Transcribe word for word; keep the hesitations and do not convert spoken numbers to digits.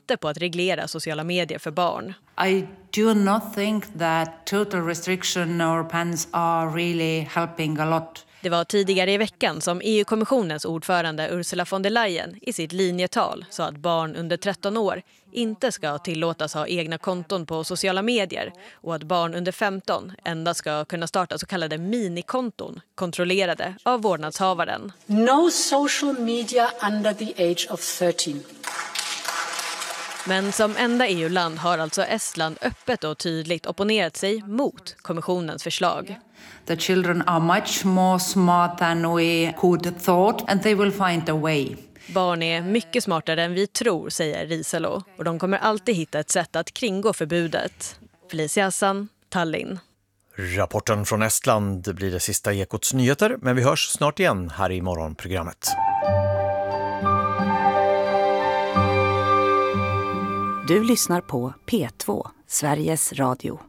inte på att reglera sociala medier för barn. I do not think that total restriction or bans are really helping a lot. Det var tidigare i veckan som E U-kommissionens ordförande Ursula von der Leyen i sitt linjetal sa att barn under tretton år inte ska tillåtas ha egna konton på sociala medier och att barn under femton endast ska kunna starta så kallade minikonton kontrollerade av vårdnadshavaren. No social media under the age of thirteen. Men som enda E U-land har alltså Estland öppet och tydligt opponerat sig mot kommissionens förslag. The children are much more smart than we could thought and they will find a way. Barn är mycket smartare än vi tror, säger Risalo, och de kommer alltid hitta ett sätt att kringgå förbudet. Felicia Hassan, Tallinn. Rapporten från Estland blir det sista Ekots nyheter, men vi hörs snart igen här i morgonprogrammet. Du lyssnar på P två, Sveriges Radio.